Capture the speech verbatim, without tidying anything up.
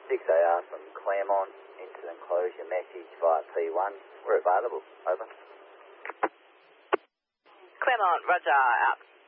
six A R from Claremont into enclosure message via P one. We're available. Over. Claremont, roger, out.